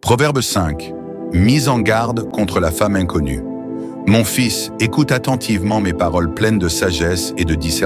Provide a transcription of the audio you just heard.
Proverbe 5. Mise en garde contre la femme inconnue. Mon fils, écoute attentivement mes paroles pleines de sagesse et de discernement.